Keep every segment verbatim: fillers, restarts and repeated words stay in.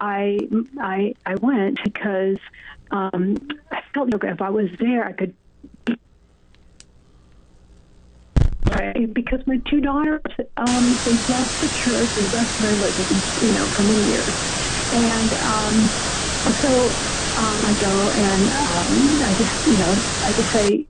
I I I went because um, I felt like if I was there, I could. Right, because my two daughters, um, they left the church, they left their religion, you know, for many years, and um, so um, I go and um, I just, you know, I just say,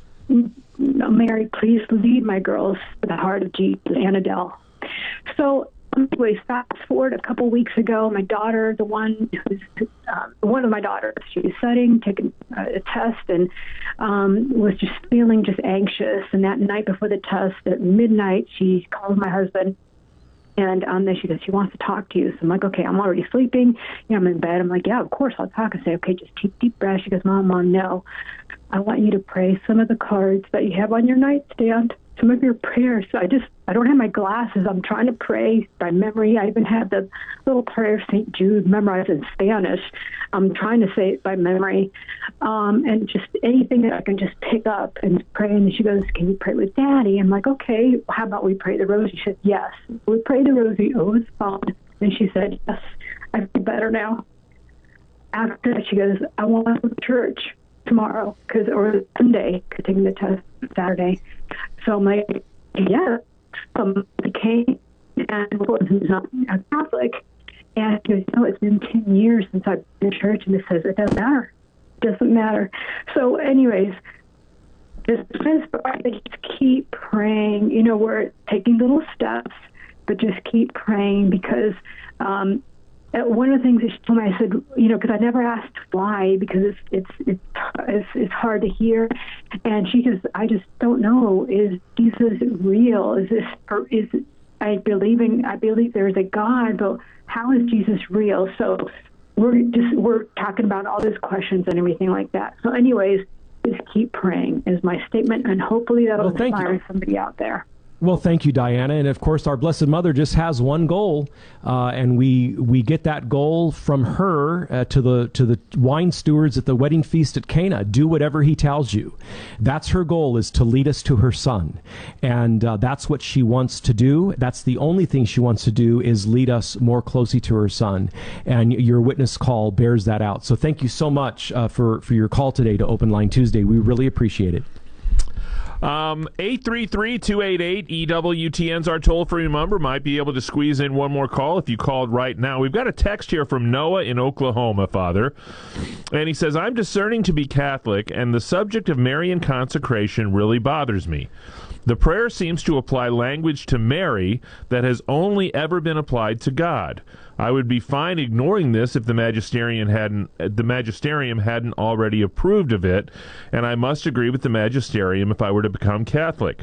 just Mary, please lead my girls to the heart of Jesus and Adele. So, anyways, fast forward a couple weeks ago, my daughter, the one who's um, one of my daughters, she was studying, taking uh, a test, and um, was just feeling just anxious. And that night before the test, at midnight, she called my husband, and um, then she goes, she wants to talk to you. So I'm like, okay, I'm already sleeping. Yeah, I'm in bed. I'm like, yeah, of course, I'll talk. I say, okay, just take deep breaths. She goes, Mom, Mom, no. I want you to pray some of the cards that you have on your nightstand, some of your prayers. So I just, I don't have my glasses. I'm trying to pray by memory. I even have the little prayer of Saint Jude memorized in Spanish. I'm trying to say it by memory. Um, and just anything that I can just pick up and pray. And she goes, can you pray with Daddy? I'm like, okay, how about we pray the rosary? She said, yes. We prayed the rosary. Oh, it was fun. And she said, yes, I feel better now. After that, she goes, I want to go to church tomorrow, cause or Sunday, cause taking the test Saturday. So I'm like, yeah, um, I came and was not a Catholic, and she goes, no, it's been ten years since I've been to church, and it says it doesn't matter, it doesn't matter. So, anyways, just just keep praying. You know, we're taking little steps, but just keep praying because. Um, One of the things that she told me, I said, you know, because I never asked why, because it's it's it's it's, it's hard to hear, and she goes, I just don't know. Is Jesus real? Is this or is I believing? I believe there is a God, but how is Jesus real? So we're just we're talking about all these questions and everything like that. So, anyways, just keep praying is my statement, and hopefully that'll well, inspire somebody out there. Well, thank you, Diana. And of course, our Blessed Mother just has one goal, uh, and we we get that goal from her uh, to the to the wine stewards at the wedding feast at Cana. Do whatever he tells you. That's her goal, is to lead us to her son, and uh, that's what she wants to do. That's the only thing she wants to do, is lead us more closely to her son. And your witness call bears that out. So thank you so much uh, for for your call today to Open Line Tuesday. We really appreciate it. Um, eight three three, two eight eight, E W T N's our toll-free number. Might be able to squeeze in one more call if you called right now. We've got a text here from Noah in Oklahoma, Father. And he says, I'm discerning to be Catholic, and the subject of Marian consecration really bothers me. The prayer seems to apply language to Mary that has only ever been applied to God. I would be fine ignoring this if the magisterium hadn't the magisterium hadn't already approved of it, and I must agree with the magisterium if I were to become Catholic.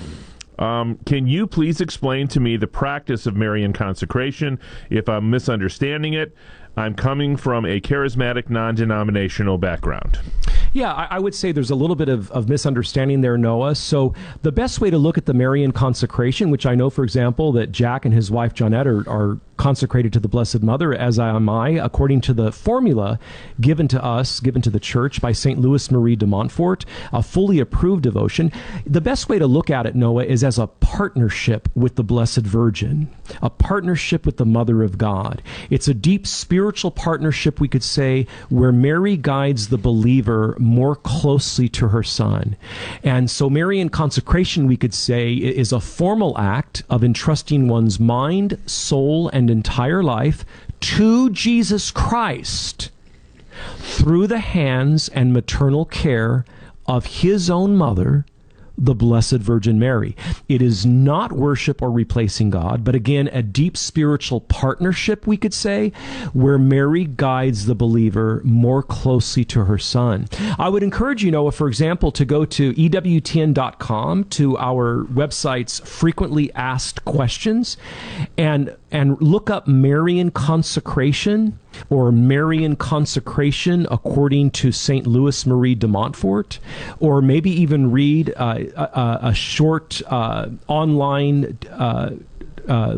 Um, can you please explain to me the practice of Marian consecration? If I'm misunderstanding it, I'm coming from a charismatic, non-denominational background. Yeah, I, I would say there's a little bit of, of misunderstanding there, Noah. So the best way to look at the Marian consecration, which I know, for example, that Jack and his wife Johnette are, are consecrated to the Blessed Mother, as am I, according to the formula given to us, given to the Church by Saint Louis Marie de Montfort, a fully approved devotion. The best way to look at it, Noah, is as a partnership with the Blessed Virgin, a partnership with the Mother of God. It's a deep spiritual partnership, we could say, where Mary guides the believer more closely to her son. And so Marian consecration, we could say, is a formal act of entrusting one's mind, soul, and entire life to Jesus Christ through the hands and maternal care of his own mother, the Blessed Virgin Mary. It is not worship or replacing God, but again, a deep spiritual partnership, we could say, where Mary guides the believer more closely to her son. I would encourage you, Noah, for example, to go to E W T N dot com, to our website's frequently asked questions, and and look up Marian consecration or Marian consecration according to Saint Louis Marie de Montfort, or maybe even read uh, a, a short uh, online uh, uh,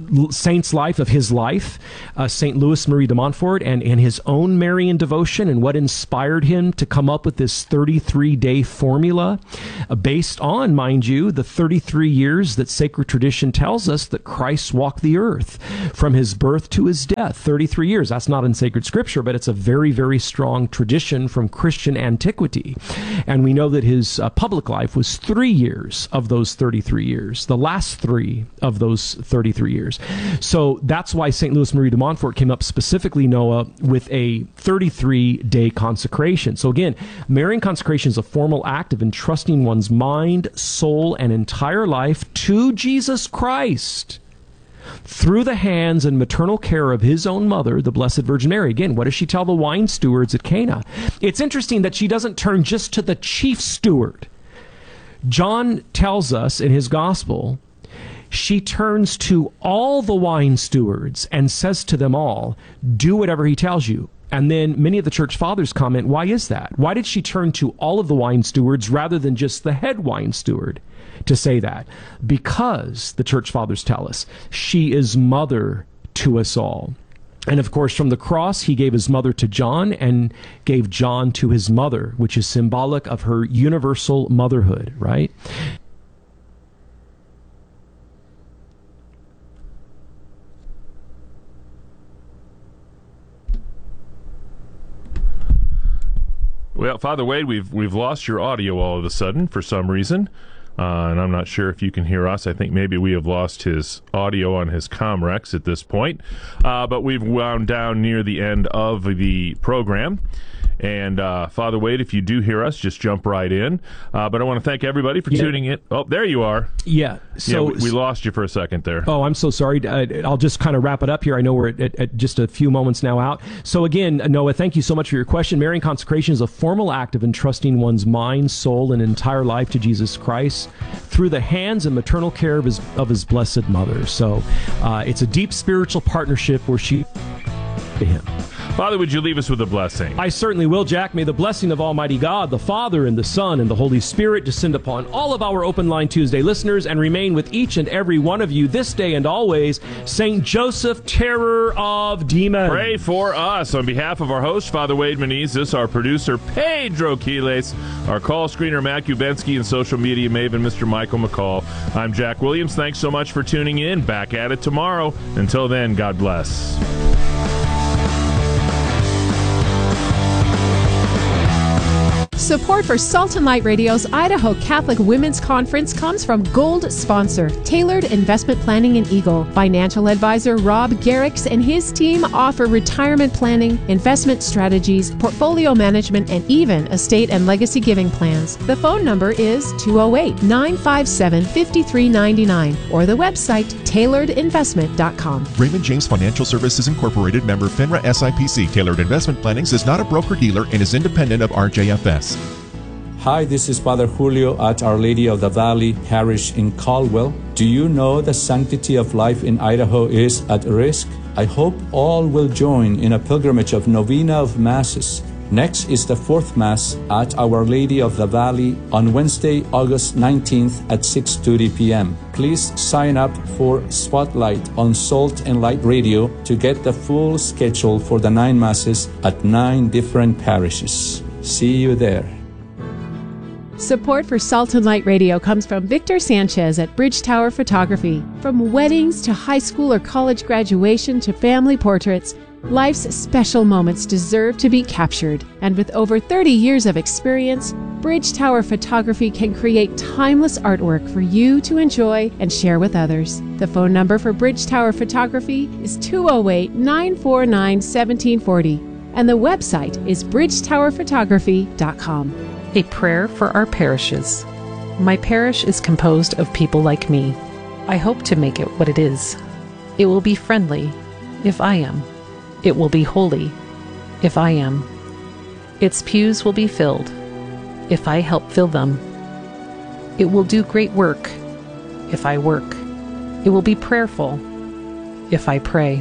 saint's life, of his life, uh, Saint Louis Marie de Montfort, and, and his own Marian devotion, and what inspired him to come up with this thirty-three day formula uh, based on, mind you, the thirty-three years that sacred tradition tells us that Christ walked the earth from his birth to his death. thirty-three years. That's not in sacred scripture, but it's a very, very strong tradition from Christian antiquity. And we know that his uh, public life was three years of those thirty-three years, the last three of those thirty-three years. So that's why Saint Louis Marie de Montfort came up specifically, Noah, with a thirty-three day consecration. So again, Marian consecration is a formal act of entrusting one's mind, soul, and entire life to Jesus Christ through the hands and maternal care of his own mother, the Blessed Virgin Mary. Again, what does she tell the wine stewards at Cana? It's interesting that she doesn't turn just to the chief steward. John tells us in his gospel, she turns to all the wine stewards and says to them all, do whatever he tells you. And then many of the church fathers comment, why is that? Why did she turn to all of the wine stewards rather than just the head wine steward to say that? Because, the church fathers tell us, she is mother to us all. And of course, from the cross, he gave his mother to John and gave John to his mother, which is symbolic of her universal motherhood, right? Well, Father Wade, we've we've lost your audio all of a sudden for some reason, uh, and I'm not sure if you can hear us. I think maybe we have lost his audio on his Comrex at this point, uh, but we've wound down near the end of the program. And uh, Father Wade, if you do hear us, just jump right in. Uh, but I want to thank everybody for yeah. tuning in. Oh, there you are. Yeah. So yeah, we, we lost you for a second there. Oh, I'm so sorry. Uh, I'll just kind of wrap it up here. I know we're at, at, at just a few moments now out. So again, Noah, thank you so much for your question. Marian consecration is a formal act of entrusting one's mind, soul, and entire life to Jesus Christ through the hands and maternal care of his, of his blessed mother. So uh, it's a deep spiritual partnership where she to him. Father, would you leave us with a blessing? I certainly will, Jack. May the blessing of Almighty God, the Father, and the Son, and the Holy Spirit descend upon all of our Open Line Tuesday listeners and remain with each and every one of you this day and always. Saint Joseph, terror of demons. Pray for us. On behalf of our host, Father Wade Menezes, our producer, Pedro Quiles, our call screener, Matt Kubensky, and social media maven, Mister Michael McCall, I'm Jack Williams. Thanks so much for tuning in. Back at it tomorrow. Until then, God bless. Support for Salt and Light Radio's Idaho Catholic Women's Conference comes from Gold sponsor, Tailored Investment Planning in Eagle. Financial advisor Rob Garrix and his team offer retirement planning, investment strategies, portfolio management, and even estate and legacy giving plans. The phone number is two oh eight, nine five seven, five three nine nine or the website tailored investment dot com. Raymond James Financial Services Incorporated, member FINRA S I P C. Tailored Investment Planning is not a broker-dealer and is independent of R J F S. Hi, this is Father Julio at Our Lady of the Valley Parish in Caldwell. Do you know the sanctity of life in Idaho is at risk? I hope all will join in a pilgrimage of Novena of Masses. Next is the fourth Mass at Our Lady of the Valley on Wednesday, August nineteenth at six thirty p.m. Please sign up for Spotlight on Salt and Light Radio to get the full schedule for the nine Masses at nine different parishes. See you there. Support for Salt and Light Radio comes from Victor Sanchez at Bridge Tower Photography. From weddings to high school or college graduation to family portraits, life's special moments deserve to be captured. And with over thirty years of experience, Bridge Tower Photography can create timeless artwork for you to enjoy and share with others. The phone number for Bridge Tower Photography is two oh eight, nine four nine, one seven four oh, and the website is bridge tower photography dot com. A prayer for our parishes. My parish is composed of people like me. I hope to make it what it is. It will be friendly, if I am. It will be holy, if I am. Its pews will be filled, if I help fill them. It will do great work, if I work. It will be prayerful, if I pray.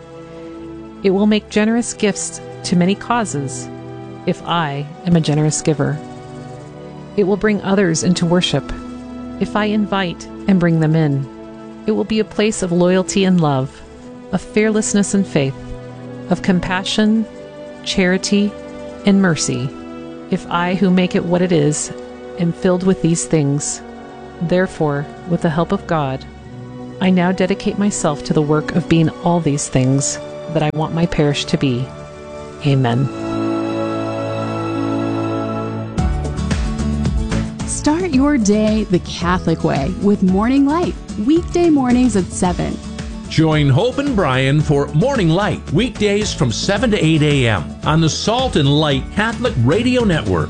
It will make generous gifts to many causes, if I am a generous giver. It will bring others into worship, if I invite and bring them in. It It will be a place of loyalty and love, of fearlessness and faith, of compassion, charity, and mercy, if I, who make it what it is, am filled with these things. Therefore, with the help of God, I now dedicate myself to the work of being all these things that I want my parish to be. Amen. Start your day the Catholic way with Morning Light, weekday mornings at seven. Join Hope and Brian for Morning Light, weekdays from seven to eight a.m. on the Salt and Light Catholic Radio Network.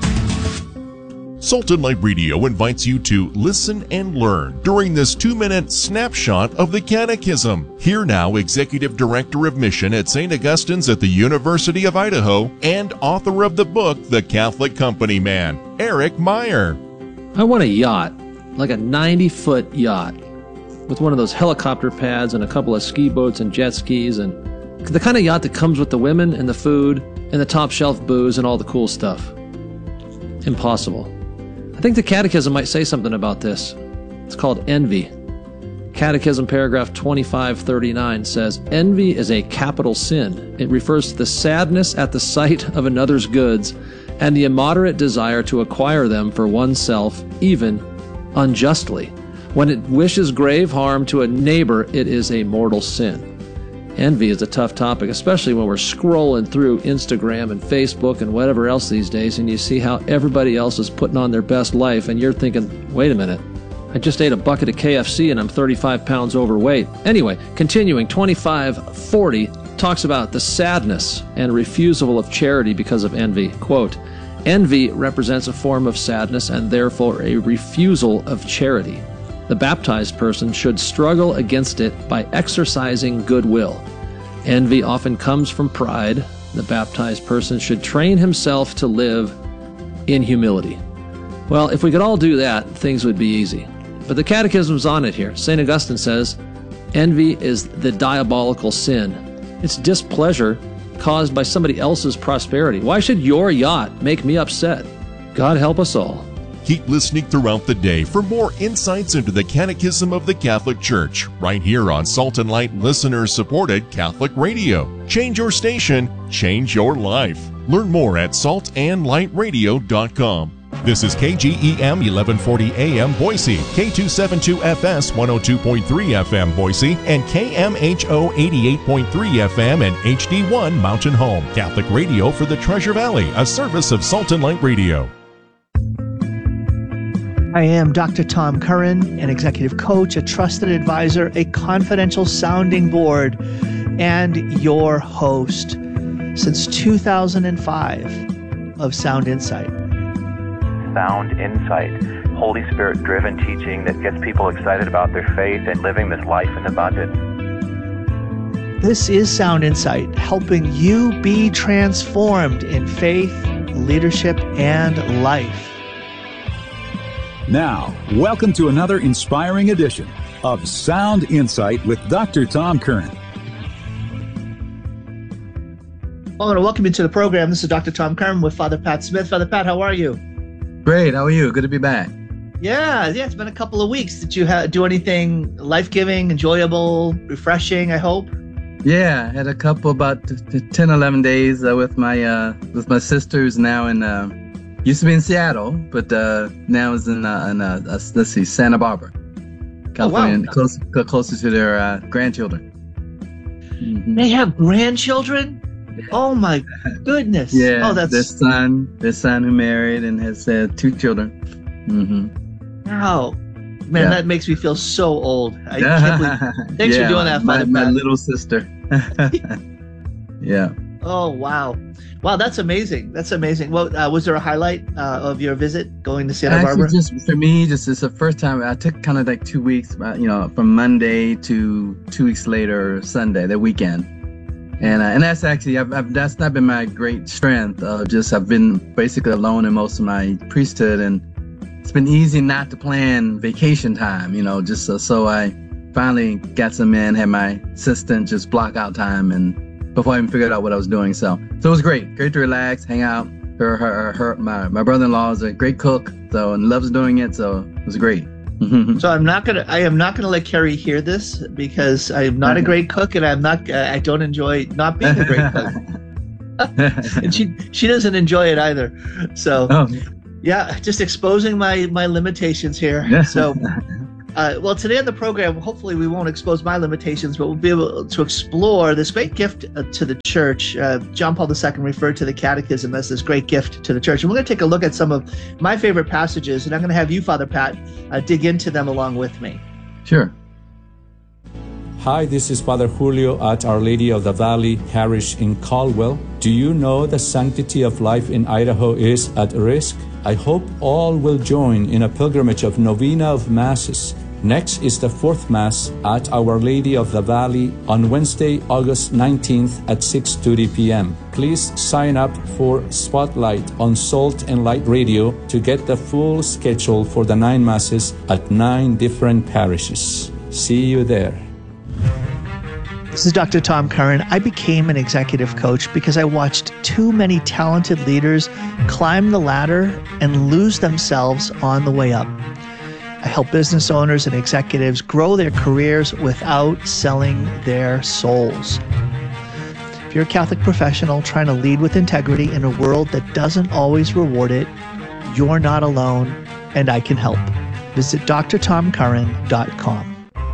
Salt and Light Radio invites you to listen and learn during this two-minute snapshot of the Catechism. Here now, Executive Director of Mission at Saint Augustine's at the University of Idaho and author of the book, The Catholic Company Man, Eric Meyer. I want a yacht, like a ninety-foot yacht, with one of those helicopter pads and a couple of ski boats and jet skis, and the kind of yacht that comes with the women and the food and the top shelf booze and all the cool stuff. Impossible. I think the Catechism might say something about this. It's called envy. Catechism paragraph twenty-five thirty-nine says, envy is a capital sin. It refers to the sadness at the sight of another's goods and the immoderate desire to acquire them for oneself, even unjustly. When it wishes grave harm to a neighbor, it is a mortal sin. Envy is a tough topic, especially when we're scrolling through Instagram and Facebook and whatever else these days, and you see how everybody else is putting on their best life, and you're thinking, wait a minute, I just ate a bucket of K F C and I'm thirty-five pounds overweight. Anyway, continuing, twenty-five forty talks about the sadness and refusal of charity because of envy. Quote, envy represents a form of sadness and therefore a refusal of charity. The baptized person should struggle against it by exercising goodwill. Envy often comes from pride. The baptized person should train himself to live in humility. Well, if we could all do that, things would be easy. But the Catechism's on it here. Saint Augustine says, envy is the diabolical sin. It's displeasure caused by somebody else's prosperity. Why should your yacht make me upset? God help us all. Keep listening throughout the day for more insights into the Catechism of the Catholic Church, right here on Salt and Light listener-supported Catholic Radio. Change your station, change your life. Learn more at salt and light radio dot com. This is K G E M eleven forty A M Boise, K two seventy-two F S one oh two point three F M Boise, and K M H O eighty-eight point three F M and H D one Mountain Home. Catholic Radio for the Treasure Valley, a service of Salt and Light Radio. I am Doctor Tom Curran, an executive coach, a trusted advisor, a confidential sounding board, and your host since two thousand five of Sound Insight. Sound Insight, Holy Spirit-driven teaching that gets people excited about their faith and living this life in abundance. This is Sound Insight, helping you be transformed in faith, leadership, and life. Now, welcome to another inspiring edition of Sound Insight with Doctor Tom Curran. I want to welcome you to the program. This is Doctor Tom Curran with Father Pat Smith. Father Pat, how are you? Great. How are you? Good to be back. Yeah, yeah. It's been a couple of weeks. Did you ha- do anything life-giving, enjoyable, refreshing, I hope? Yeah, I had a couple, about ten, eleven days uh, with my uh, with my sister who's now in... Uh, Used to be in Seattle, but uh, now is in, uh, in uh, uh, let's see, Santa Barbara, California, oh, wow. close, closer to their uh, grandchildren. Mm-hmm. They have grandchildren? Yeah. Oh my goodness! Yeah, oh, that's their son, their son who married and has uh, two children. Mm-hmm. Wow, man, yeah. That makes me feel so old. I can't believe... Thanks yeah, for doing that, my, Father my Pat. little sister. Yeah. Oh wow. Wow, that's amazing. That's amazing. Well, uh, was there a highlight uh, of your visit going to Santa Actually, Barbara? Just for me, just it's the first time I took kind of like two weeks, uh, you know, from Monday to two weeks later, Sunday, the weekend, and uh, and that's actually I've, I've, that's not been my great strength. Uh, just I've been basically alone in most of my priesthood, and it's been easy not to plan vacation time, you know. Just so, so I finally got some in, had my assistant just block out time and. Before I even figured out what I was doing. So so it was great. Great to relax, hang out. Her, her, her, my, my brother-in-law is a great cook, so and loves doing it, so it was great. So I'm not gonna. I am not gonna let Carrie hear this because I am not a great cook, and I'm not. I don't enjoy not being a great cook, and she she doesn't enjoy it either. So, oh. yeah, just exposing my my limitations here. So, uh, well, today on the program, hopefully we won't expose my limitations, but we'll be able to explore this great gift uh, to the church. Uh, John Paul the Second referred to the Catechism as this great gift to the church. And we're going to take a look at some of my favorite passages, and I'm going to have you, Father Pat, uh, dig into them along with me. Sure. Hi, this is Father Julio at Our Lady of the Valley Parish in Caldwell. Do you know the sanctity of life in Idaho is at risk? I hope all will join in a pilgrimage of Novena of Masses. Next is the fourth Mass at Our Lady of the Valley on Wednesday, August nineteenth at six thirty p m Please sign up for Spotlight on Salt and Light Radio to get the full schedule for the nine Masses at nine different parishes. See you there. This is Doctor Tom Curran. I became an executive coach because I watched too many talented leaders climb the ladder and lose themselves on the way up. I help business owners and executives grow their careers without selling their souls. If you're a Catholic professional trying to lead with integrity in a world that doesn't always reward it, you're not alone, and I can help. Visit d r tom curran dot com.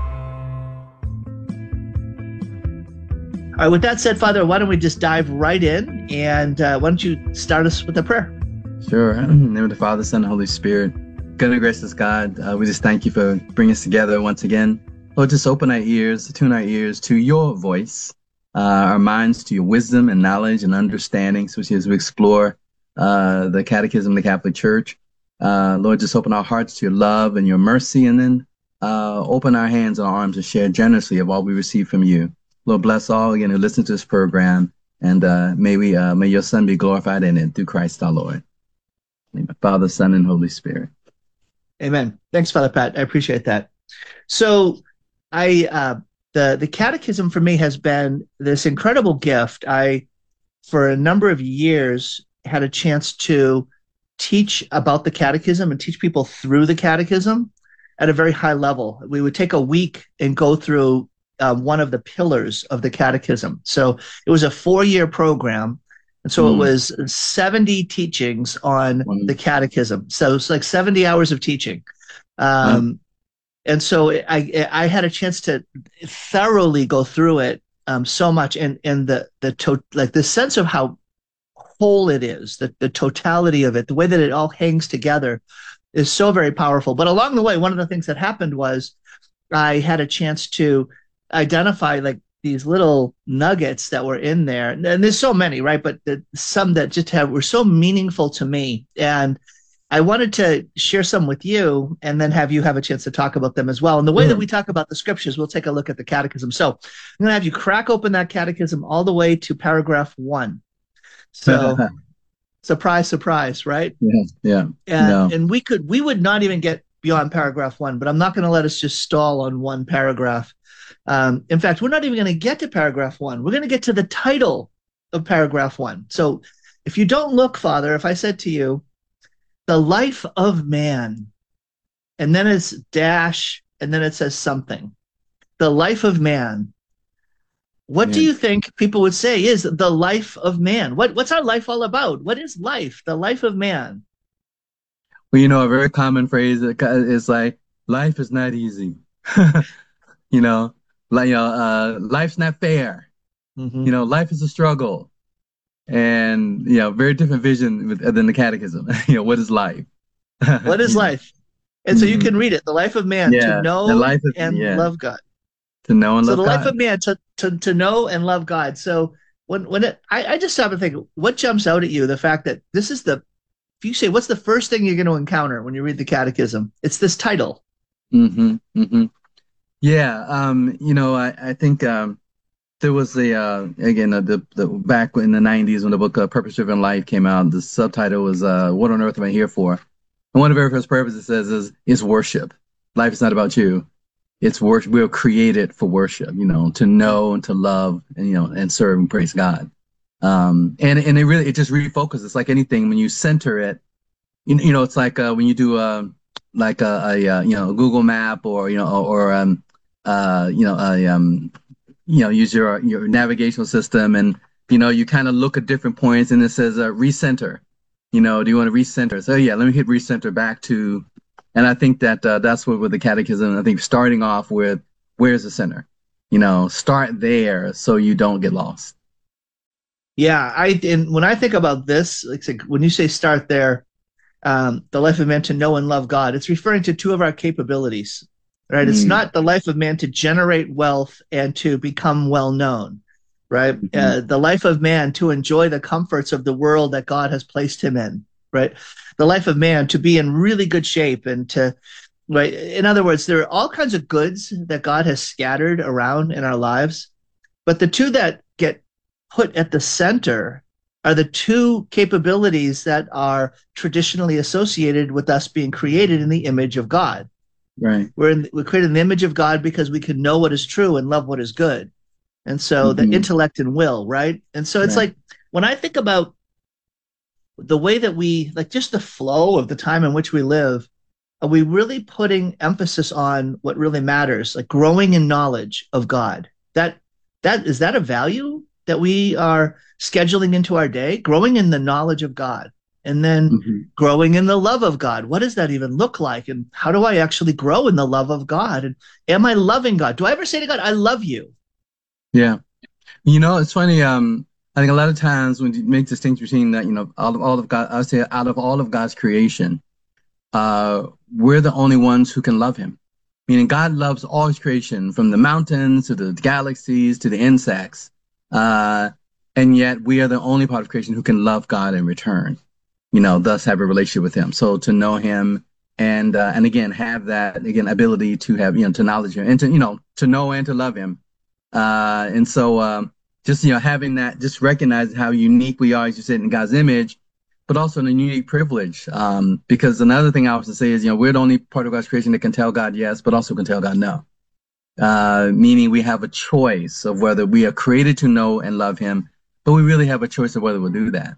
All right, with that said, Father, why don't we just dive right in, and uh, why don't you start us with a prayer? Sure. In the name of the Father, Son, and Holy Spirit. God and gracious God, uh, we just thank you for bringing us together once again. Lord, just open our ears, tune our ears to your voice, uh, our minds to your wisdom and knowledge and understanding, so as we explore uh, the Catechism of the Catholic Church. Uh, Lord, just open our hearts to your love and your mercy, and then uh, open our hands and our arms and share generously of all we receive from you. Lord, bless all again who listen to this program, and uh, may we, uh, may your Son be glorified in it through Christ our Lord. Amen. Father, Son, and Holy Spirit. Amen. Thanks, Father Pat. I appreciate that. So, I uh, the the Catechism for me has been this incredible gift. I, for a number of years, had a chance to teach about the Catechism and teach people through the Catechism at a very high level. We would take a week and go through Uh, one of the pillars of the Catechism. So it was a four-year program, and so mm. it was seventy teachings on mm. the Catechism. So it's like seventy hours of teaching. Um, mm. And so I I had a chance to thoroughly go through it um, so much, and and the the to, like the sense of how whole it is, the the totality of it, the way that it all hangs together, is so very powerful. But along the way, one of the things that happened was I had a chance to identify like these little nuggets that were in there, and there's so many, right? But the, some that just have were so meaningful to me, and I wanted to share some with you, and then have you have a chance to talk about them as well. And the way mm. that we talk about the scriptures, we'll take a look at the Catechism. So I'm going to have you crack open that Catechism all the way to paragraph one. So surprise, surprise, right? Yeah, yeah. And, no. and we could we would not even get beyond paragraph one, but I'm not going to let us just stall on one paragraph. Um, in fact, we're not even going to get to paragraph one. We're going to get to the title of paragraph one. So if you don't look, Father, if I said to you, the life of man, and then it's dash, and then it says something, the life of man, what yeah. do you think people would say is the life of man? What, what's our life all about? What is life, the life of man? Well, you know, a very common phrase is like, life is not easy. You know, like, you know, uh, life's not fair. Mm-hmm. You know, life is a struggle. And, you know, very different vision with, than the Catechism. You know, what is life? What is life? And so you can read it, the life of man, yeah, to know life of, and yeah. love God. To know and so love God. So the life of man, to, to, to know and love God. So when, when it, I, I just stop and think, what jumps out at you? The fact that this is the, if you say, what's the first thing you're going to encounter when you read the Catechism? It's this title. Mm-hmm, mm-hmm. Yeah, um, you know, I, I think um, there was a, uh, again, uh, the, the back in the nineties when the book uh, Purpose Driven Life came out, the subtitle was, uh, What on Earth Am I Here For? And one of the very first purposes it says is, is worship. Life is not about you. It's worship. We were created for worship, you know, to know and to love and, you know, and serve and praise God. Um, and, and it really, it just refocuses. It's like anything, when you center it, you, you know, it's like uh, when you do uh, like a, a, uh you know Google Map or you know or um uh you know a um you know use your your navigational system, and you know you kind of look at different points and it says uh, recenter. You know, do you want to recenter? So yeah, let me hit recenter back to, and I think that uh, that's what with the catechism. I think starting off with where's the center. You know, start there so you don't get lost. Yeah, I and when I think about this, like, like when you say start there, um, the life of man to know and love God, it's referring to two of our capabilities, right? Mm. It's not the life of man to generate wealth and to become well known, right? Mm-hmm. Uh, the life of man to enjoy the comforts of the world that God has placed him in, right? The life of man to be in really good shape and to, right? In other words, there are all kinds of goods that God has scattered around in our lives, but the two that get put at the center are the two capabilities that are traditionally associated with us being created in the image of God. Right. We're, in, we're created in the image of God because we can know what is true and love what is good. And so mm-hmm. the intellect and will, right? And so it's right. like, when I think about the way that we, like just the flow of the time in which we live, are we really putting emphasis on what really matters, like growing in knowledge of God? That that is that a value that we are scheduling into our day, growing in the knowledge of God, and then mm-hmm. growing in the love of God? What does that even look like? And how do I actually grow in the love of God? And am I loving God? Do I ever say to God, I love you? Yeah. You know, it's funny. Um, I think a lot of times when you make distinction between that, you know, all of, all of God, I would say out of all of God's creation, uh, we're the only ones who can love him. Meaning God loves all his creation, from the mountains to the galaxies to the insects. Uh, and yet we are the only part of creation who can love God in return, you know, thus have a relationship with him. So to know him and, uh, and again, have that, again, ability to have, you know, to acknowledge him and to, you know, to know and to love him. Uh, and so, um, just, you know, having that, just recognize how unique we are, as you said, in God's image, but also in a unique privilege. Um, because another thing I was to say is, you know, we're the only part of God's creation that can tell God yes, but also can tell God no. Uh, meaning we have a choice of whether we are created to know and love him, but we really have a choice of whether we'll do that.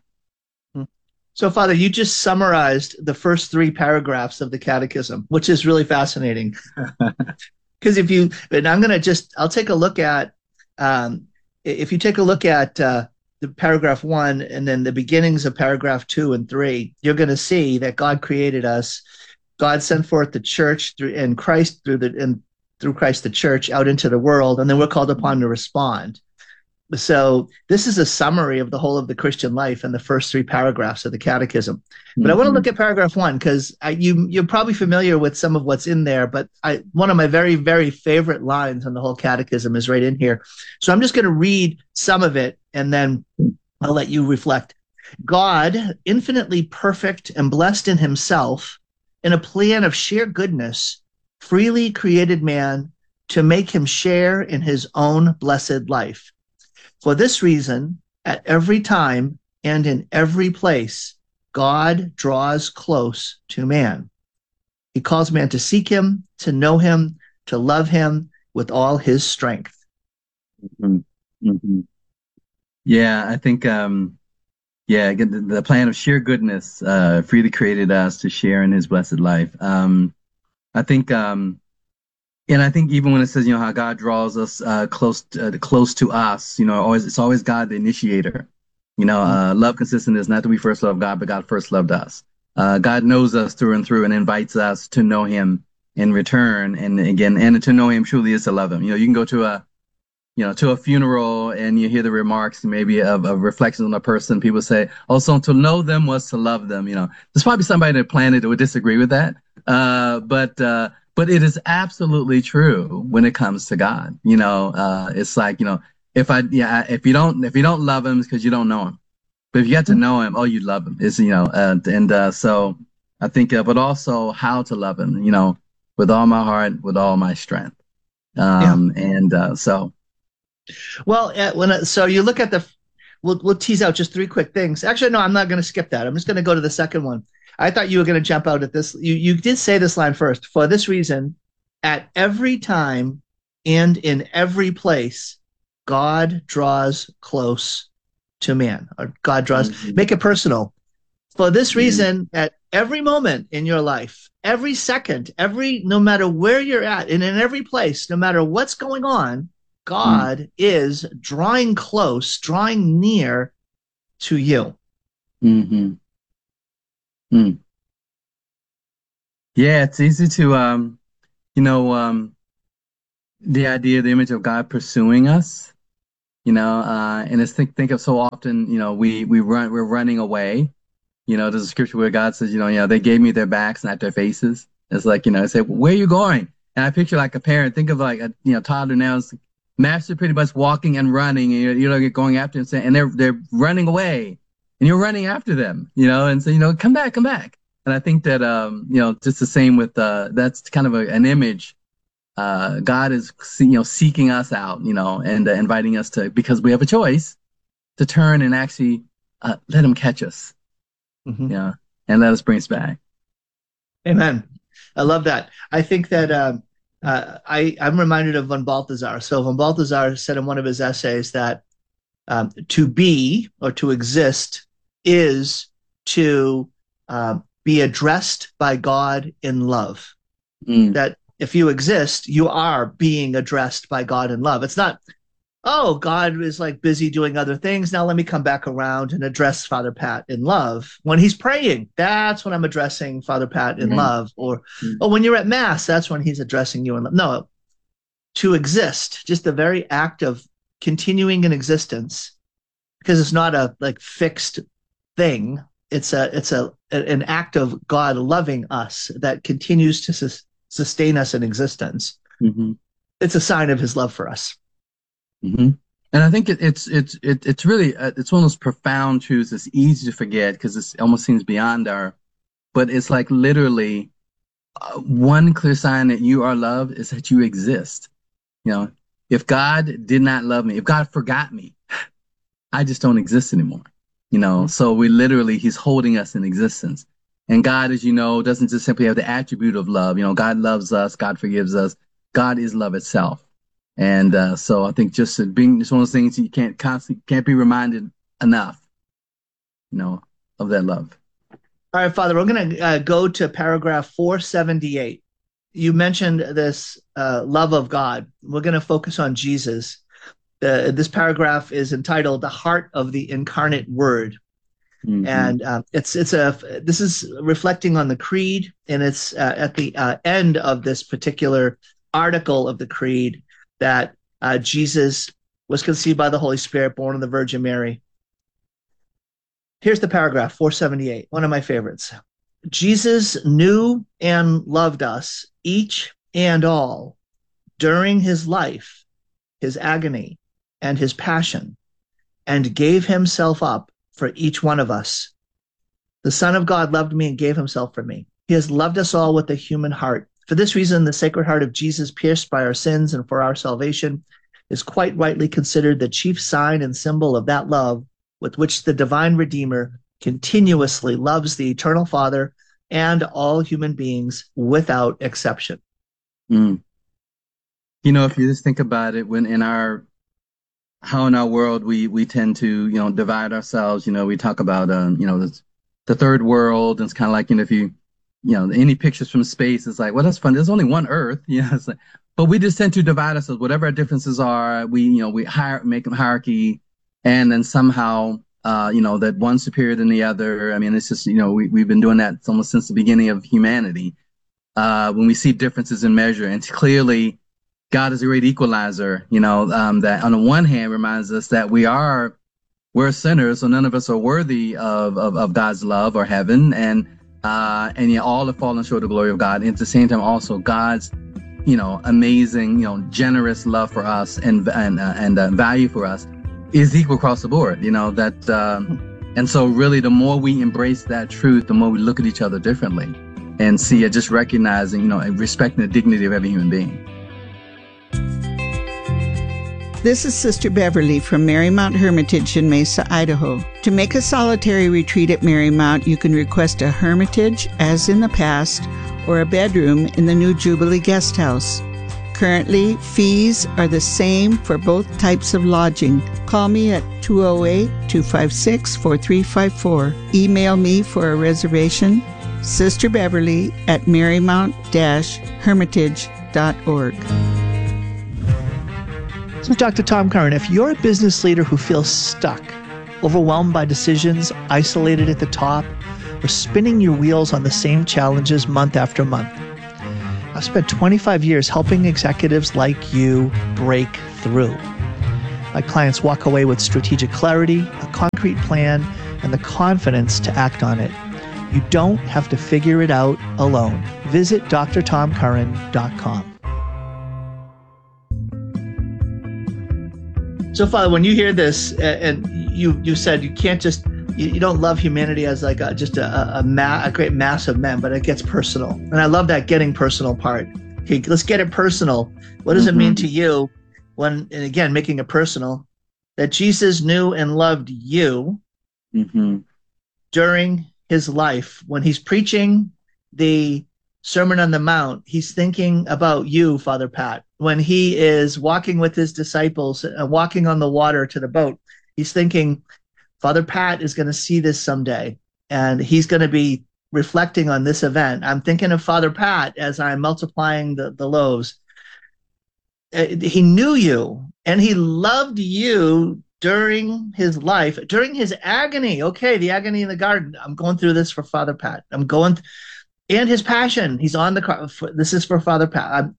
So, Father, you just summarized the first three paragraphs of the Catechism, which is really fascinating. Because if you, and I'm going to just, I'll take a look at, um, if you take a look at uh, the paragraph one and then the beginnings of paragraph two and three, you're going to see that God created us. God sent forth the church through, and Christ through the, and through Christ, the church out into the world, and then we're called upon to respond. So this is a summary of the whole of the Christian life in the first three paragraphs of the Catechism. But mm-hmm. I want to look at paragraph one because you, you're probably familiar with some of what's in there, but I, one of my very, very favorite lines on the whole Catechism is right in here. So I'm just going to read some of it, and then I'll let you reflect. God, infinitely perfect and blessed in himself, in a plan of sheer goodness, freely created man to make him share in his own blessed life. For this reason, at every time and in every place, God draws close to man. He calls man to seek him, to know him, to love him with all his strength. Mm-hmm. Mm-hmm. Yeah, I think, um, yeah, the, the plan of sheer goodness uh, freely created us to share in his blessed life. Um, I think, um, and I think even when it says, you know, how God draws us uh, close, uh, close to us, you know, always it's always God the initiator. You know, uh, love consistent is not that we first loved God, but God first loved us. Uh, God knows us through and through and invites us to know him in return. And again, and to know him truly is to love him. You know, you can go to a, you know, to a funeral and you hear the remarks maybe of, of reflections on a person. People say, oh, so to know them was to love them. You know, there's probably somebody that planet that would disagree with that. Uh, but, uh, But it is absolutely true when it comes to God. You know, uh, it's like, you know, if I, yeah, if you don't, if you don't love him, it's because you don't know him. But if you get to know him, oh, you love him. It's, you know, uh, and uh, so I think, uh, but also how to love him, you know, with all my heart, with all my strength. Um, yeah. And uh, so. Well, uh, when uh, so you look at the, we'll we'll tease out just three quick things. Actually, no, I'm not going to skip that. I'm just going to go to the second one. I thought you were going to jump out at this. You you did say this line first. For this reason, at every time and in every place, God draws close to man. Or God draws. Mm-hmm. Make it personal. For this reason, at every moment in your life, every second, every, no matter where you're at, and in every place, no matter what's going on, God mm. is drawing close, drawing near to you. Mm-hmm. Mm. Yeah, it's easy to, um, you know, um, the idea, the image of God pursuing us, you know, uh, and it's think think of so often, you know, we we run, we're running away. You know, there's a scripture where God says, you know, you know, they gave me their backs, not their faces. It's like, you know, I say, well, where are you going? And I picture like a parent. Think of like a, you know, toddler now is master pretty much walking and running, and you're, you're going after him, saying, and they're they're running away, and you're running after them, you know, and so, you know, come back, come back. And I think that, um, you know, just the same with, uh, that's kind of a, an image. Uh, God is, you know, seeking us out, you know, and uh, inviting us to, because we have a choice to turn and actually uh, let him catch us. Mm-hmm. Yeah, and let us bring us back. Amen. I love that. I think that um, uh, I, I'm reminded of von Balthasar. So von Balthasar said in one of his essays that um, to be or to exist is to uh, be addressed by God in love. Mm. That if you exist, you are being addressed by God in love. It's not, oh, God is like busy doing other things. Now let me come back around and address Father Pat in love. When he's praying, that's when I'm addressing Father Pat in mm-hmm. love. Or, mm-hmm. oh, when you're at Mass, that's when he's addressing you in love. No, to exist, just the very act of continuing in existence, because it's not a like fixed thing. It's a it's a an act of God loving us that continues to sus- sustain us in existence. Mm-hmm. It's a sign of his love for us. Mm-hmm. And I think it, it's it's it, it's really uh, it's one of those profound truths that's easy to forget because it almost seems beyond our, but it's like literally uh, one clear sign that you are loved is that you exist. You know, if God did not love me, if God forgot me, I just don't exist anymore. You know, mm-hmm. so we literally, he's holding us in existence. And God, as you know, doesn't just simply have the attribute of love. You know, God loves us, God forgives us. God is love itself. And uh, so I think just being, it's one of those things you can't constantly, can't be reminded enough, you know, of that love. All right, Father, we're going to uh, go to paragraph four seventy-eight. You mentioned this uh, love of God. We're going to focus on Jesus. Uh, this paragraph is entitled "The Heart of the Incarnate Word," mm-hmm. and uh, it's it's a this is reflecting on the Creed, and it's uh, at the uh, end of this particular article of the Creed that uh, Jesus was conceived by the Holy Spirit, born of the Virgin Mary. Here's the paragraph, four seventy-eight, one of my favorites. Jesus knew and loved us, each and all, during his life, his agony, and his passion, and gave himself up for each one of us. The Son of God loved me and gave himself for me. He has loved us all with a human heart. For this reason, the Sacred Heart of Jesus, pierced by our sins and for our salvation, is quite rightly considered the chief sign and symbol of that love with which the divine Redeemer continuously loves the Eternal Father and all human beings without exception. Mm. You know, if you just think about it, when in our, how in our world we, we tend to, you know, divide ourselves, you know, we talk about, um, you know, the, the third world, and it's kind of like, you know, if you, you know, any pictures from space, it's like, well, that's fun. There's only one Earth. You know, it's like, but we just tend to divide ourselves, whatever our differences are. We, you know, we hier- make them hierarchy, and then somehow, uh, you know, that one's superior than the other. I mean, it's just, you know, we, we've been doing that almost since the beginning of humanity. Uh, when we see differences in measure, and clearly God is a great equalizer, you know, um, that on the one hand reminds us that we are, we're sinners, so none of us are worthy of, of, of God's love or heaven. And, Uh, and yet all have fallen short of the glory of God. And at the same time, also God's, you know, amazing, you know, generous love for us and and uh, and uh, value for us is equal across the board. You know that, uh, and so really, the more we embrace that truth, the more we look at each other differently, and see it, just recognizing, you know, and respecting the dignity of every human being. This is Sister Beverly from Marymount Hermitage in Mesa, Idaho. To make a solitary retreat at Marymount, you can request a hermitage, as in the past, or a bedroom in the new Jubilee Guest House. Currently, fees are the same for both types of lodging. Call me at two oh eight, two five six, four three five four. Email me for a reservation, Sister Beverly at marymount dash hermitage dot org. So, Doctor Tom Curran, if you're a business leader who feels stuck, overwhelmed by decisions, isolated at the top, or spinning your wheels on the same challenges month after month, I've spent twenty-five years helping executives like you break through. My clients walk away with strategic clarity, a concrete plan, and the confidence to act on it. You don't have to figure it out alone. Visit d r tom curran dot com. So, Father, when you hear this, and you you said you can't just, you, you don't love humanity as like a, just a a, ma- a great mass of men, but it gets personal. And I love that getting personal part. Okay, let's get it personal. What does mm-hmm. it mean to you when, and again, making it personal, that Jesus knew and loved you mm-hmm. during his life? When he's preaching the Sermon on the Mount, he's thinking about you, Father Pat. When he is walking with his disciples, uh, walking on the water to the boat, he's thinking, Father Pat is going to see this someday, and he's going to be reflecting on this event. I'm thinking of Father Pat as I'm multiplying the, the loaves. Uh, he knew you, and he loved you during his life, during his agony. Okay, the agony in the garden. I'm going through this for Father Pat. I'm going, th- and his passion. He's on the car. This is for Father Pat. I'm,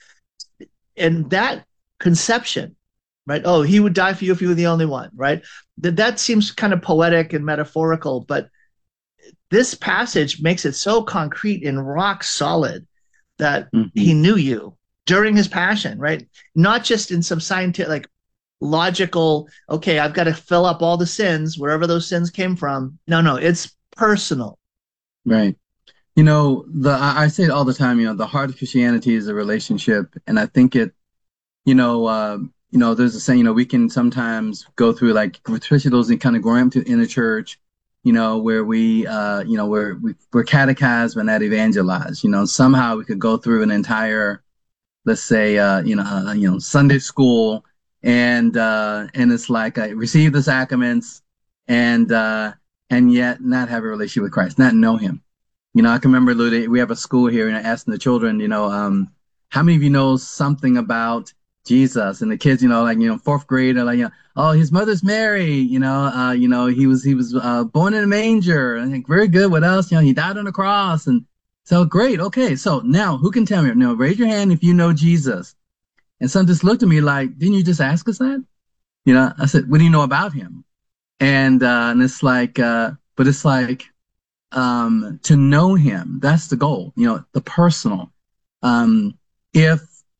and that conception, right? Oh, he would die for you if you were the only one, right? That that seems kind of poetic and metaphorical, but this passage makes it so concrete and rock solid that mm-hmm. he knew you during his passion, right? Not just in some scientific, like logical, okay, I've got to fill up all the sins, wherever those sins came from. No, no, it's personal. Right. You know, the I say it all the time, you know, the heart of Christianity is a relationship. And I think it, you know, uh, you know, there's a saying, you know, we can sometimes go through, like, especially those that kind of growing up to, in the church, you know, where we, uh, you know, where we, we're catechized but not evangelized. You know, somehow we could go through an entire, let's say, uh, you know, uh, you know, Sunday school, and uh, and it's like I receive the sacraments, and uh, and yet not have a relationship with Christ, not know him. You know, I can remember, Lou, we have a school here, and asking the children, you know, um, how many of you know something about Jesus? And the kids, you know, like, you know, fourth grade, are like, you know, oh, his mother's Mary, you know, uh, you know, he was, he was uh, born in a manger. And I think, very good. What else? You know, he died on the cross. And so, great. Okay. So now who can tell me? No, raise your hand if you know Jesus. And some just looked at me like, didn't you just ask us that? You know, I said, what do you know about him? And, uh, and it's like, uh, but it's like, um, to know him, that's the goal, you know, the personal. Um, if,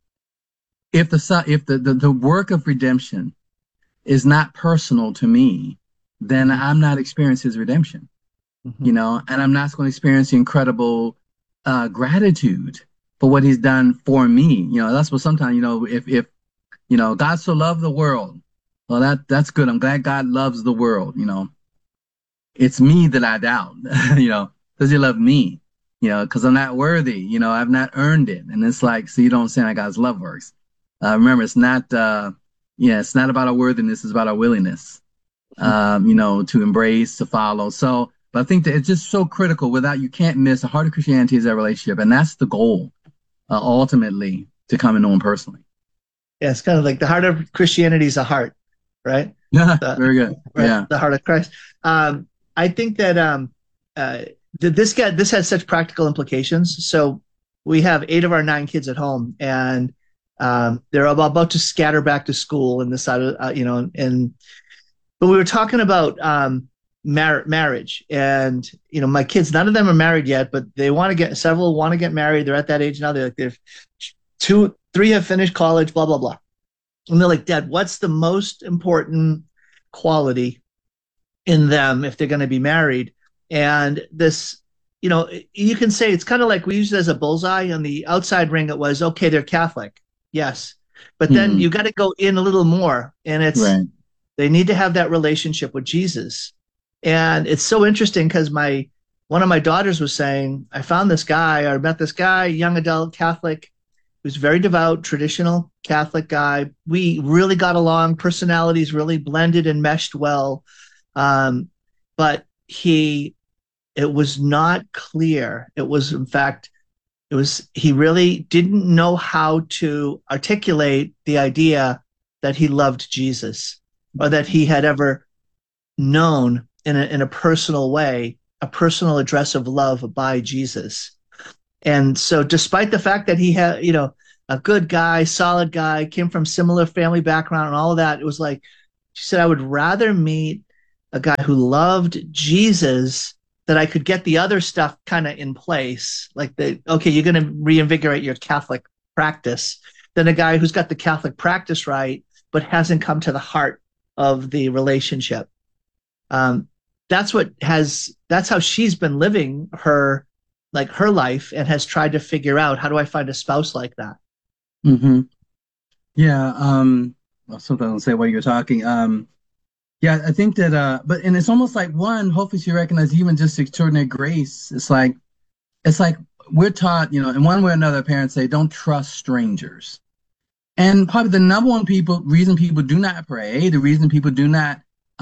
if the, if the, the, the work of redemption is not personal to me, then I'm not experiencing his redemption, mm-hmm. you know, and I'm not going to experience the incredible, uh, gratitude for what he's done for me. You know, that's what sometimes, you know, if, if, you know, God so loved the world, well, that, that's good. I'm glad God loves the world. You know, it's me that I doubt, you know, does he love me? You know, cause I'm not worthy, you know, I've not earned it. And it's like, so you don't understand how God's love works. Uh, remember, it's not, uh, yeah, it's not about our worthiness. It's about our willingness, um, you know, to embrace, to follow. So, but I think that it's just so critical. Without, you can't miss. The heart of Christianity is that relationship. And that's the goal, uh, ultimately, to come and know him personally. Yeah, it's kind of like the heart of Christianity is a heart, right? Yeah, the, very good. Right? Yeah. The heart of Christ. Um, I think that um, uh, th- this guy, this has such practical implications. So we have eight of our nine kids at home, and um, they're about, about to scatter back to school in the side of, uh, you know, and, but we were talking about um, mar- marriage, and, you know, my kids, none of them are married yet, but they want to get, several want to get married. They're at that age now. They're like, they're two, three have finished college, blah, blah, blah. And they're like, Dad, what's the most important quality in them if they're going to be married? And this, you know, you can say it's kind of like we use it as a bullseye. On the outside ring, it was, okay, they're Catholic. Yes. But then mm-hmm. you got to go in a little more. And it's, right. They need to have that relationship with Jesus. And it's so interesting because my, one of my daughters was saying, I found this guy, or met this guy, young adult Catholic, was very devout, traditional Catholic guy. We really got along. Personalities really blended and meshed well. Um, but he, it was not clear. It was, in fact, it was, he really didn't know how to articulate the idea that he loved Jesus, or that he had ever known in a, in a personal way, a personal address of love by Jesus. And so despite the fact that he had, you know, a good guy, solid guy, came from similar family background and all of that, it was like, she said, I would rather meet a guy who loved Jesus, that I could get the other stuff kind of in place. Like, the, okay, you're going to reinvigorate your Catholic practice, than a guy who's got the Catholic practice right, but hasn't come to the heart of the relationship. Um, that's what has, that's how she's been living her, like her life, and has tried to figure out, how do I find a spouse like that? Mm-hmm. Yeah. Um, well, something I'll say while you're talking. Um, yeah, I think that, uh, but, and it's almost like, one, hopefully she recognizes even just extraordinary grace. It's like, it's like we're taught, you know, in one way or another, parents say, don't trust strangers. And probably the number one people reason people do not pray, the reason people do not, uh,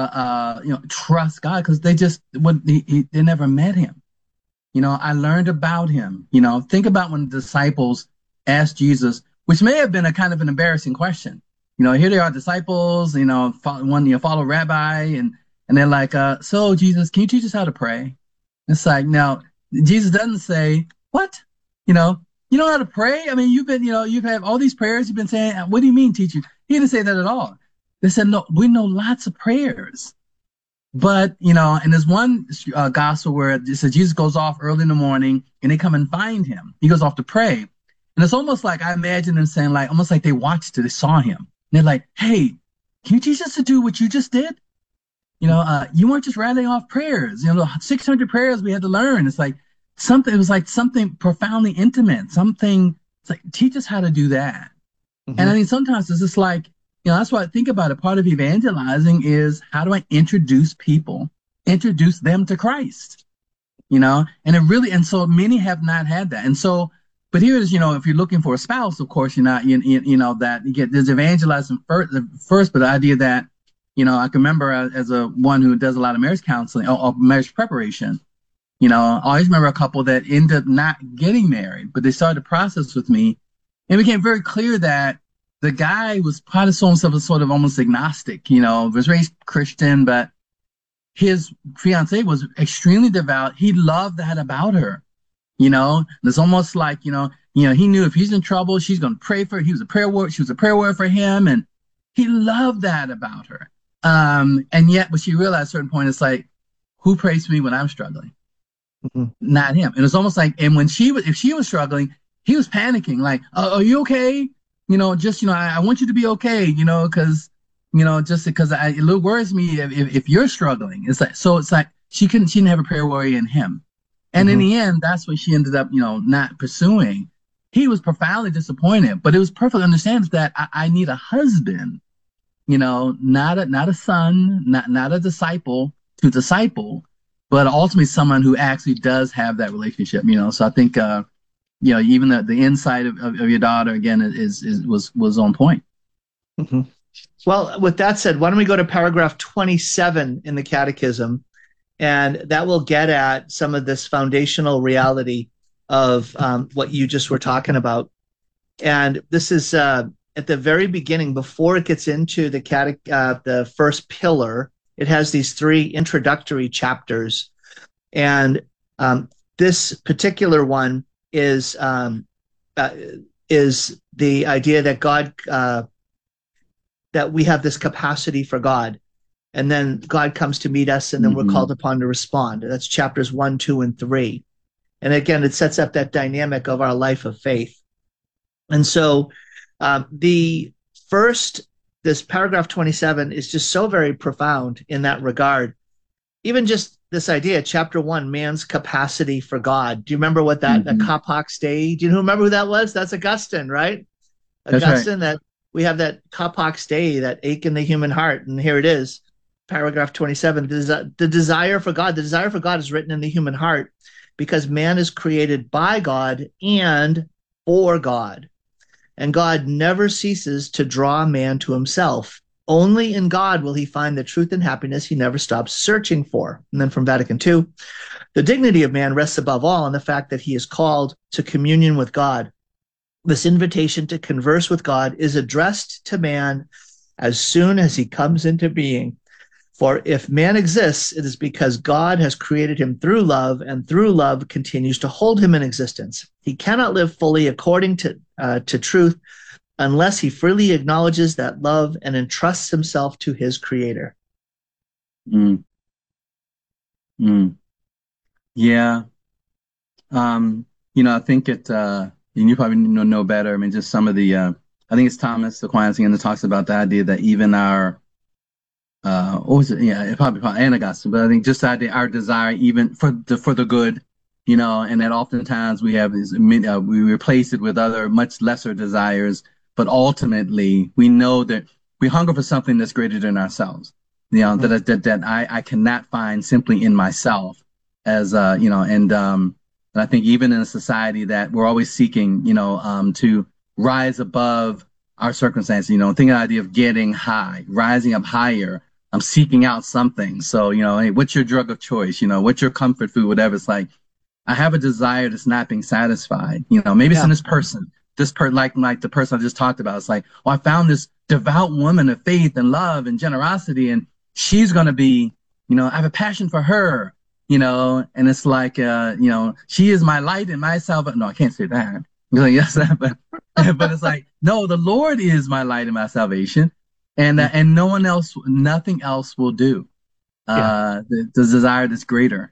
uh, you know, trust God, because they just, what he, he, they never met him. You know, I learned about him. You know, think about when the disciples asked Jesus, which may have been a kind of an embarrassing question. You know, here they are, disciples, you know, follow, one, you know, follow rabbi, and, and they're like, uh, so Jesus, can you teach us how to pray? It's like, now, Jesus doesn't say, what? You know, you know how to pray? I mean, you've been, you know, you've had all these prayers you've been saying. What do you mean, teacher? He didn't say that at all. They said, no, we know lots of prayers. But, you know, and there's one uh, gospel where it says Jesus goes off early in the morning and they come and find him. He goes off to pray. And it's almost like, I imagine them saying, like, almost like they watched it, they saw him. And they're like, hey, can you teach us to do what you just did? You know, uh, you weren't just rattling off prayers, you know, six hundred prayers we had to learn. It's like something, it was like something profoundly intimate, something, it's like, teach us how to do that. Mm-hmm. And I mean, sometimes it's just like, you know, that's why I think about it. Part of evangelizing is, how do I introduce people, introduce them to Christ, you know? And it really, and so many have not had that. And so, but here is, you know, if you're looking for a spouse, of course, you're not, you, you, you know, that you get, there's evangelizing first, first, but the idea that, you know, I can remember as a one who does a lot of marriage counseling or, or marriage preparation, you know, I always remember a couple that ended up not getting married, but they started the process with me, and it became very clear that the guy was probably saw himself as sort of almost agnostic, you know, was raised Christian, but his fiancée was extremely devout. He loved that about her. You know, it's almost like, you know, you know, he knew if he's in trouble, she's going to pray for him. He was a prayer word. She was a prayer word for him. And he loved that about her. Um, and yet, but she realized at a certain point, it's like, who prays for me when I'm struggling? Mm-hmm. Not him. And it's almost like, and when she was, if she was struggling, he was panicking, like, oh, are you okay? You know, just, you know, I, I want you to be okay, you know, because, you know, just because I, it worries me if, if, if you're struggling. It's like, so it's like, she couldn't, she didn't have a prayer warrior in him. And mm-hmm. in the end, that's what she ended up, you know, not pursuing. He was profoundly disappointed, but it was perfectly understandable that I, I need a husband, you know, not a not a son, not not a disciple to disciple, but ultimately someone who actually does have that relationship, you know. So I think, uh, you know, even the, the insight of, of, of your daughter again is is was was on point. Mm-hmm. Well, with that said, why don't we go to paragraph twenty-seven in the Catechism? And that will get at some of this foundational reality of um, what you just were talking about. And this is uh, at the very beginning, before it gets into the cate- uh, the first pillar. It has these three introductory chapters. And um, this particular one is um, uh, is the idea that God, uh, that we have this capacity for God. And then God comes to meet us, and then mm-hmm. we're called upon to respond. That's chapters one, two, and three. And again, it sets up that dynamic of our life of faith. And so um, the first, this paragraph twenty-seven is just so very profound in that regard. Even just this idea, chapter one, man's capacity for God. Do you remember what that, mm-hmm. that Capax Dei? Do you remember who that was? That's Augustine, right? That's Augustine, right. That we have that Capax Dei, that ache in the human heart. And here it is. Paragraph twenty-seven, the, the desire for God. The desire for God is written in the human heart because man is created by God and for God. And God never ceases to draw man to himself. Only in God will he find the truth and happiness he never stops searching for. And then from Vatican Two, the dignity of man rests above all on the fact that he is called to communion with God. This invitation to converse with God is addressed to man as soon as he comes into being. For if man exists, it is because God has created him through love, and through love continues to hold him in existence. He cannot live fully according to, uh, to truth unless he freely acknowledges that love and entrusts himself to his creator. Mm. Mm. Yeah. Um, you know, I think it, uh, and you probably know, know better. I mean, just some of the, uh, I think it's Thomas Aquinas again that talks about the idea that even our, uh, what was it? Yeah, it probably, probably Anagostin, but I think just the idea, our desire, even for the, for the good, you know, and that oftentimes we have these, uh, we replace it with other much lesser desires, but ultimately we know that we hunger for something that's greater than ourselves, you know, mm-hmm. that, that, that I, I cannot find simply in myself as, uh, you know, and, um, and I think even in a society that we're always seeking, you know, um, to rise above our circumstances, you know, thinking of the idea of getting high, rising up higher. I'm seeking out something. So, you know, hey, what's your drug of choice? You know, what's your comfort food, whatever. It's like, I have a desire that's not being satisfied. You know, maybe yeah. it's in this person, this per like, like the person I just talked about. It's like, oh, I found this devout woman of faith and love and generosity, and she's going to be, you know, I have a passion for her, you know, and it's like, uh, you know, she is my light and my salvation. No, I can't say that. Like, yes, but, but it's like, no, the Lord is my light and my salvation. And, uh, and no one else, nothing else will do. Uh, yeah. the, the desire that's greater.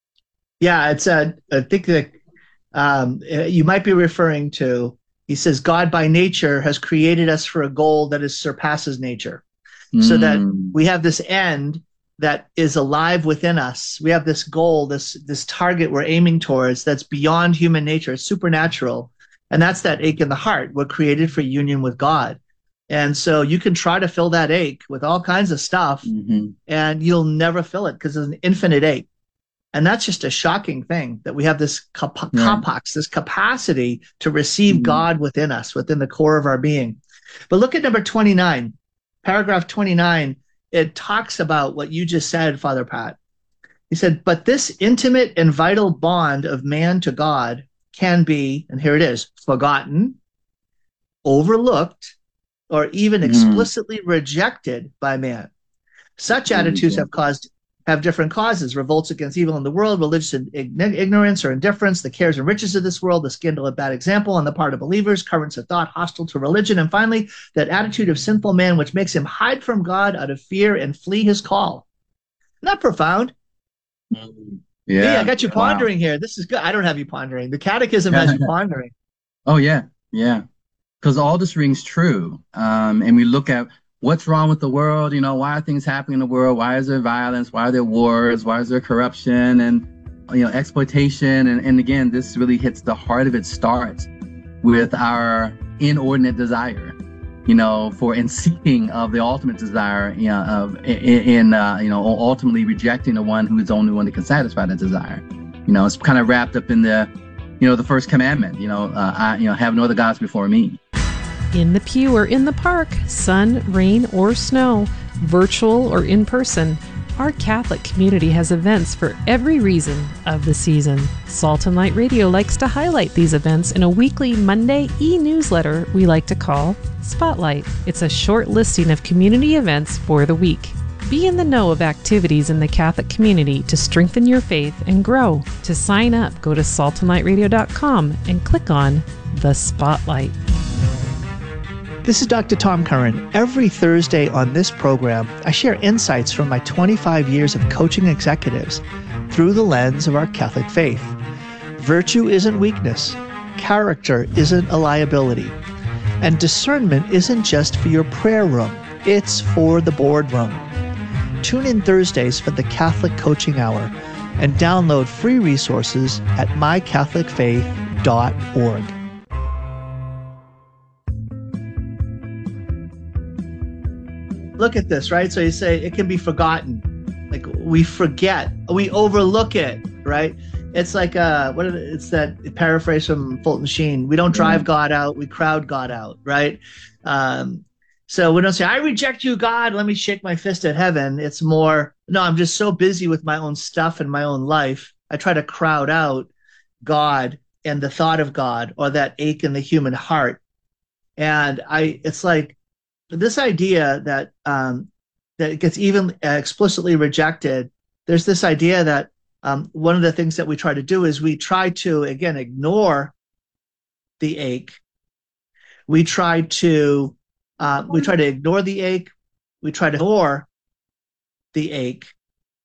Yeah, it's a, I think that um, you might be referring to, he says, God by nature has created us for a goal that is surpasses nature. Mm. So that we have this end that is alive within us. We have this goal, this, this target we're aiming towards that's beyond human nature, it's supernatural. And that's that ache in the heart. We're created for union with God. And so you can try to fill that ache with all kinds of stuff, mm-hmm. and you'll never fill it because it's an infinite ache. And that's just a shocking thing, that we have this kap- yeah. kapax, this capacity to receive mm-hmm. God within us, within the core of our being. But look at number twenty-nine, paragraph twenty-nine. It talks about what you just said, Father Pat. He said, but this intimate and vital bond of man to God can be, and here it is, forgotten, overlooked, or even explicitly mm. rejected by man. Such attitudes have caused have different causes: revolts against evil in the world, religious ignorance or indifference, the cares and riches of this world, the scandal of bad example on the part of believers, currents of thought hostile to religion, and finally, that attitude of sinful man which makes him hide from God out of fear and flee his call. Isn't that profound? Mm. Yeah, hey, I got you pondering wow. here. This is good. I don't have you pondering. The Catechism has you pondering. Oh, yeah, yeah. Because all this rings true. Um, and we look at what's wrong with the world. You know, why are things happening in the world? Why is there violence? Why are there wars? Why is there corruption and, you know, exploitation? And, and again, this really hits the heart of it. Starts with our inordinate desire, you know, for in seeking of the ultimate desire, you know, of in, in uh, you know, ultimately rejecting the one who is the only one that can satisfy that desire. You know, it's kind of wrapped up in the, you know, the first commandment, you know, uh, I, you know, have no other gods before me. In the pew or in the park, sun, rain, or snow, virtual or in person, our Catholic community has events for every reason of the season. Salt and Light Radio likes to highlight these events in a weekly Monday e-newsletter we like to call Spotlight. It's a short listing of community events for the week. Be in the know of activities in the Catholic community to strengthen your faith and grow. To sign up, go to salt and light radio dot com and click on the Spotlight. This is Doctor Tom Curran. Every Thursday on this program, I share insights from my twenty-five years of coaching executives through the lens of our Catholic faith. Virtue isn't weakness. Character isn't a liability. And discernment isn't just for your prayer room. It's for the boardroom. Tune in Thursdays for the Catholic Coaching Hour and download free resources at my catholic faith dot org. Look at this, right? So you say it can be forgotten. Like we forget, we overlook it, right? It's like uh, what? Are the, it's that paraphrase from Fulton Sheen. We don't drive God out; we crowd God out, right? Um, so we don't say, "I reject you, God. Let me shake my fist at heaven." It's more, no, I'm just so busy with my own stuff and my own life. I try to crowd out God and the thought of God, or that ache in the human heart. And I, it's like this idea that um, that gets even explicitly rejected. There's this idea that Um, one of the things that we try to do is we try to, again, ignore the ache. We try to uh, we try to ignore the ache. We try to ignore the ache.